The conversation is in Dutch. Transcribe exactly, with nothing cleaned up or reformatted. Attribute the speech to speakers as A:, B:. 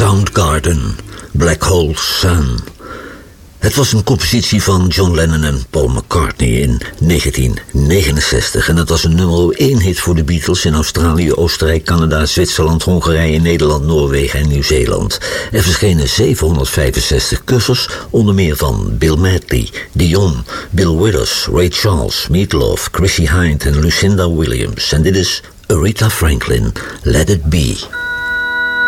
A: Soundgarden, Black Hole Sun. Het was een compositie van John Lennon en Paul McCartney in negentien negenenzestig... en het was een nummer één hit voor de Beatles in Australië, Oostenrijk, Canada, Zwitserland, Hongarije, Nederland, Noorwegen en Nieuw-Zeeland. Er verschenen zevenhonderdvijfenzestig covers, onder meer van Bill Medley, Dion, Bill Withers, Ray Charles, Meat Loaf, Chrissie Hynde en Lucinda Williams. En dit is Aretha Franklin, Let It Be.